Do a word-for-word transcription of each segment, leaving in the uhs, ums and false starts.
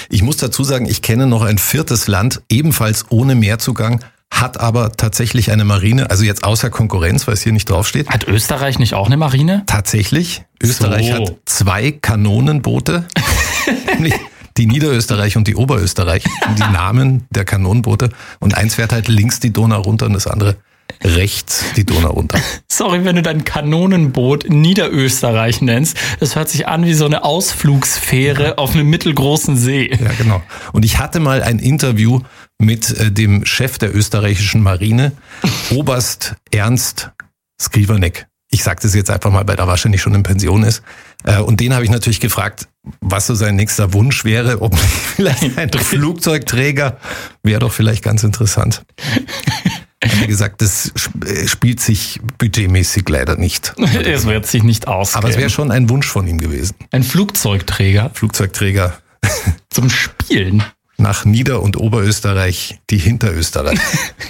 Ich muss dazu sagen, ich kenne noch ein viertes Land, ebenfalls ohne Meerzugang, hat aber tatsächlich eine Marine, also jetzt außer Konkurrenz, weil es hier nicht draufsteht. Hat Österreich nicht auch eine Marine? Tatsächlich. Österreich So. hat zwei Kanonenboote, nämlich die Niederösterreich und die Oberösterreich, die Namen der Kanonenboote. Und eins fährt halt links die Donau runter und das andere rechts die Donau runter. Sorry, wenn du dein Kanonenboot Niederösterreich nennst. Das hört sich an wie so eine Ausflugsfähre ja. auf einem mittelgroßen See. Ja, genau. Und ich hatte mal ein Interview mit äh, dem Chef der österreichischen Marine, Oberst Ernst Skrivanek. Ich sage das jetzt einfach mal, weil er wahrscheinlich schon in Pension ist. Äh, und den habe ich natürlich gefragt, was so sein nächster Wunsch wäre, ob vielleicht ein Flugzeugträger wäre doch vielleicht ganz interessant. Hat er gesagt, das spielt sich budgetmäßig leider nicht. Es wird sich nicht ausgehen. Aber es wäre schon ein Wunsch von ihm gewesen. Ein Flugzeugträger? Flugzeugträger. Zum Spielen? Nach Nieder- und Oberösterreich, die Hinterösterreich.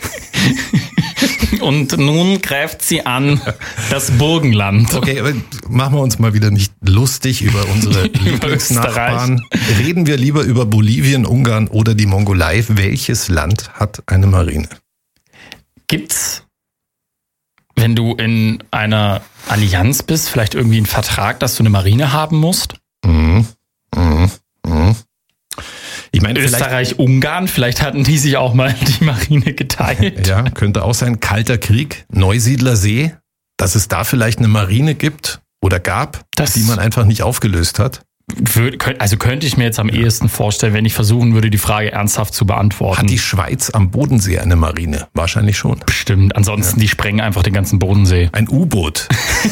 Und nun greift sie an das Burgenland. Okay, aber machen wir uns mal wieder nicht lustig über unsere Lieblingsnachbarn. Reden wir lieber über Bolivien, Ungarn oder die Mongolei. Welches Land hat eine Marine? Gibt's, wenn du in einer Allianz bist, vielleicht irgendwie einen Vertrag, dass du eine Marine haben musst? Mhm. Mhm. Mhm. Ich meine, Österreich, Ungarn, vielleicht hatten die sich auch mal die Marine geteilt. Ja, könnte auch sein. Kalter Krieg, Neusiedlersee, dass es da vielleicht eine Marine gibt oder gab, das die man einfach nicht aufgelöst hat. Also könnte ich mir jetzt am ja. ehesten vorstellen, wenn ich versuchen würde, die Frage ernsthaft zu beantworten. Hat die Schweiz am Bodensee eine Marine? Wahrscheinlich schon. Bestimmt. Ansonsten, ja. die sprengen einfach den ganzen Bodensee. Ein U-Boot.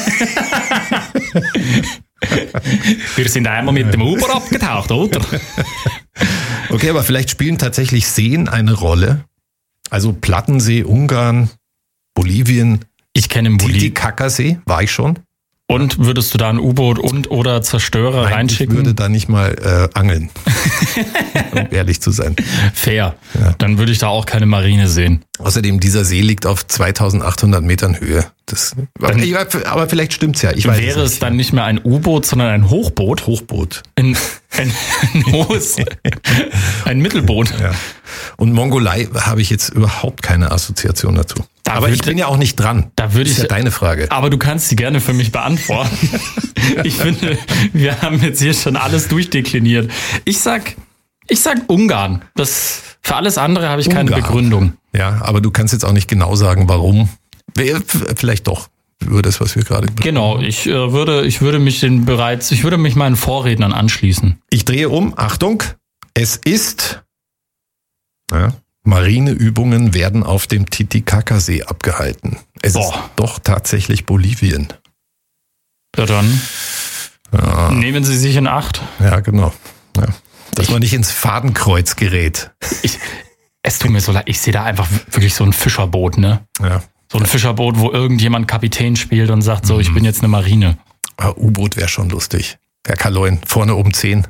Wir sind einmal mit dem U-Boot abgetaucht, oder? Okay, aber vielleicht spielen tatsächlich Seen eine Rolle. Also Plattensee, Ungarn, Bolivien. Ich kenne den Bolivien. Titicacasee, war ich schon. Und würdest du da ein U-Boot und oder Zerstörer Nein, reinschicken? Ich würde da nicht mal äh, angeln, um ehrlich zu sein. Fair. Ja. Dann würde ich da auch keine Marine sehen. Außerdem, dieser See liegt auf zweitausendachthundert Metern Höhe. Das, dann, ich, aber vielleicht stimmt's ja. Ich weiß wäre es, es dann nicht mehr ein U-Boot, sondern ein Hochboot? Hochboot. Ein, ein, ein hohes, ein Mittelboot. Ja. Und Mongolei habe ich jetzt überhaupt keine Assoziation dazu. Da aber ich bin ja auch nicht dran. Da würde das ist ich, ja deine Frage. Aber du kannst sie gerne für mich beantworten. Ich finde, wir haben jetzt hier schon alles durchdekliniert. Ich sag, ich sag Ungarn. Das, für alles andere habe ich Ungarn. keine Begründung. Ja, aber du kannst jetzt auch nicht genau sagen, warum. Vielleicht doch über das, was wir gerade besprochen Genau, ich äh, würde, ich würde mich den bereits, ich würde mich meinen Vorrednern anschließen. Ich drehe um. Achtung, es ist ja, Marineübungen werden auf dem Titicacasee abgehalten. Es Boah. ist doch tatsächlich Bolivien. Ja, dann ja. nehmen Sie sich in Acht. Ja, genau. Ja. Dass ich, man nicht ins Fadenkreuz gerät. Ich, es tut mir so leid, ich sehe da einfach wirklich so ein Fischerboot, ne? Ja. So ein Fischerboot, wo irgendjemand Kapitän spielt und sagt so, ich bin jetzt eine Marine. Ja, U-Boot wäre schon lustig. Herr Kaloin, vorne oben zehn.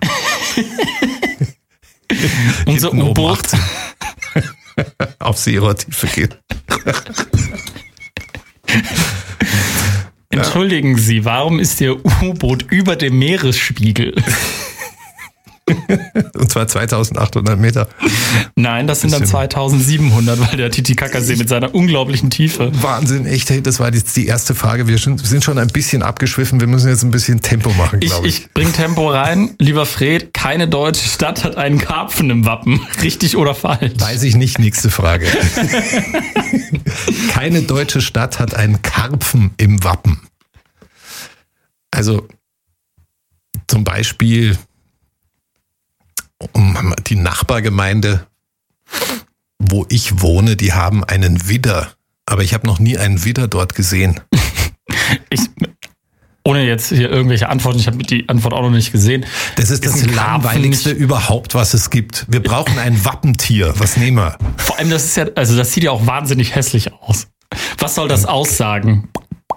Unser U-Boot auf Seerohrtiefe geht. Entschuldigen Sie, warum ist Ihr U-Boot über dem Meeresspiegel? Und zwar zweitausendachthundert Meter. Nein, das sind dann zweitausendsiebenhundert, weil der Titicacasee mit seiner unglaublichen Tiefe. Wahnsinn, echt, das war jetzt die erste Frage. Wir sind schon ein bisschen abgeschwiffen. Wir müssen jetzt ein bisschen Tempo machen, glaube ich. Ich, ich bring Tempo rein. Lieber Fred, keine deutsche Stadt hat einen Karpfen im Wappen. Richtig oder falsch? Weiß ich nicht, nächste Frage. Keine deutsche Stadt hat einen Karpfen im Wappen. Also zum Beispiel die Nachbargemeinde, wo ich wohne, die haben einen Widder. Aber ich habe noch nie einen Widder dort gesehen. Ich, ohne jetzt hier irgendwelche Antworten, ich habe die Antwort auch noch nicht gesehen. Das ist, ist das Langweiligste nicht überhaupt, was es gibt. Wir brauchen ein Wappentier. Was nehmen wir? Vor allem, das ist ja, also das sieht ja auch wahnsinnig hässlich aus. Was soll das aussagen?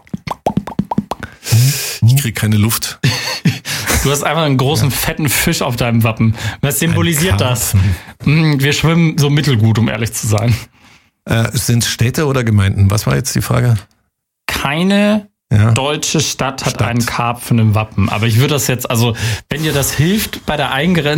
Ich kriege keine Luft. Du hast einfach einen großen, ja. fetten Fisch auf deinem Wappen. Was symbolisiert das? Wir schwimmen so mittelgut, um ehrlich zu sein. Äh, sind es Städte oder Gemeinden? Was war jetzt die Frage? Keine ja. deutsche Stadt hat Stadt. einen Karpfen im Wappen. Aber ich würde das jetzt, also wenn dir das hilft bei der Eingrenzung